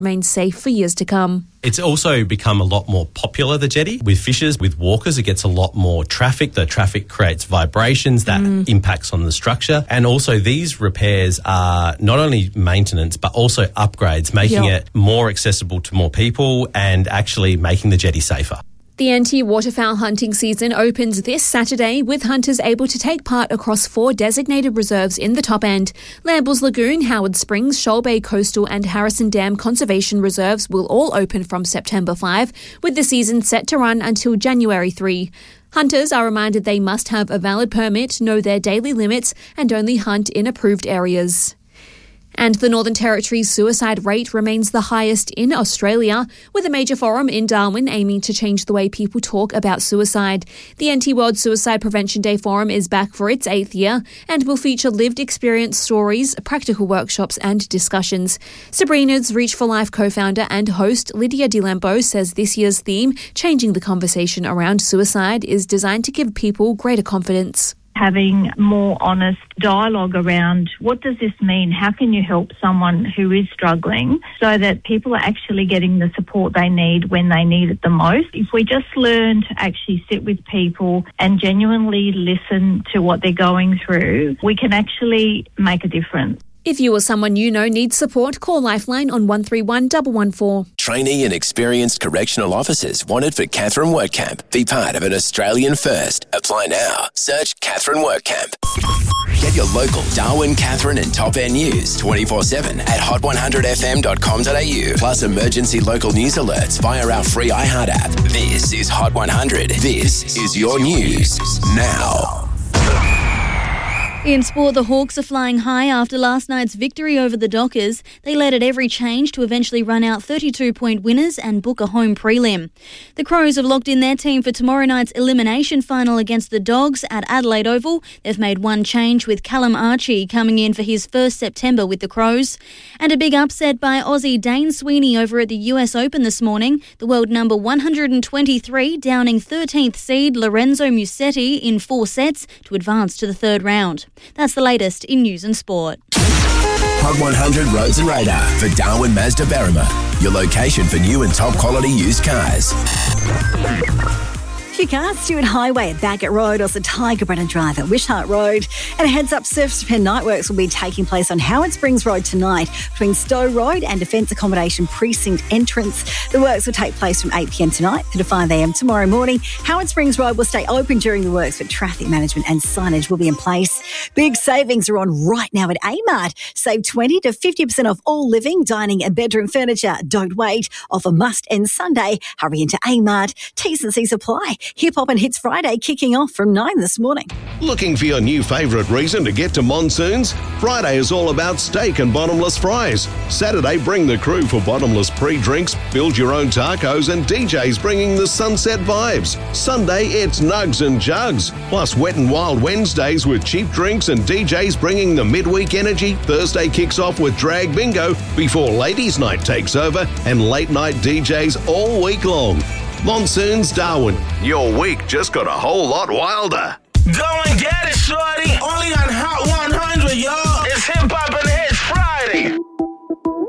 remain safe for years to come. It's also become a lot more popular, the jetty. With fishers, with walkers, it gets a lot more traffic. The traffic creates vibrations that impacts on the structure. And also these repairs are not only maintenance, but also upgrades, making it more accessible to more people and actually making the jetty safer. The anti-waterfowl hunting season opens this Saturday, with hunters able to take part across 4 designated reserves in the top end. Lambles Lagoon, Howard Springs, Shoal Bay Coastal and Harrison Dam Conservation Reserves will all open from September 5, with the season set to run until January 3. Hunters are reminded they must have a valid permit, know their daily limits and only hunt in approved areas. And the Northern Territory's suicide rate remains the highest in Australia, with a major forum in Darwin aiming to change the way people talk about suicide. The NT World Suicide Prevention Day Forum is back for its 8th year and will feature lived experience stories, practical workshops and discussions. Sabrina's Reach for Life co-founder and host Lydia DeLambo says this year's theme, Changing the Conversation Around Suicide, is designed to give people greater confidence. Having more honest dialogue around what does this mean? How can you help someone who is struggling so that people are actually getting the support they need when they need it the most? If we just learn to actually sit with people and genuinely listen to what they're going through, we can actually make a difference. If you or someone you know needs support, call Lifeline on 131 114. Trainee and experienced correctional officers wanted for Katherine Workcamp. Be part of an Australian first. Apply now. Search Katherine Workcamp. Get your local Darwin, Katherine and Top End news 24/7 at hot100fm.com.au. Plus emergency local news alerts via our free iHeart app. This is Hot 100. This is your news now. In sport, the Hawks are flying high after last night's victory over the Dockers. They led at every change to eventually run out 32-point winners and book a home prelim. The Crows have locked in their team for tomorrow night's elimination final against the Dogs at Adelaide Oval. They've made one change, with Callum Archie coming in for his first September with the Crows. And a big upset by Aussie Dane Sweeney over at the US Open this morning. The world number 123 downing 13th seed Lorenzo Musetti in 4 sets to advance to the third round. That's the latest in news and sport. Hot 100 Roads and Radar for Darwin Mazda Berrima, your location for new and top quality used cars. If you can't, Stewart Highway at Baggett Road, also Tiger Brennan Drive at Wishart Road. And a heads up, surface repair night works will be taking place on Howard Springs Road tonight between Stowe Road and Defence Accommodation Precinct entrance. The works will take place from 8 p.m. tonight to 5 a.m. tomorrow morning. Howard Springs Road will stay open during the works, but traffic management and signage will be in place. Big savings are on right now at Amart. Save 20 to 50% off all living, dining and bedroom furniture. Don't wait. Offer must end Sunday. Hurry into Amart. T's and C's apply. Hip Hop and Hits Friday kicking off from 9 this morning. Looking for your new favourite reason to get to Monsoons? Friday is all about steak and bottomless fries. Saturday, bring the crew for bottomless pre-drinks, build your own tacos and DJs bringing the sunset vibes. Sunday, it's nugs and jugs. Plus Wet and Wild Wednesdays with cheap drinks and DJs bringing the midweek energy. Thursday kicks off with drag bingo before Ladies' Night takes over and late night DJs all week long. Monsoons Darwin, your week just got a whole lot wilder. Go and get it, shorty. Only on Hot 100, yo.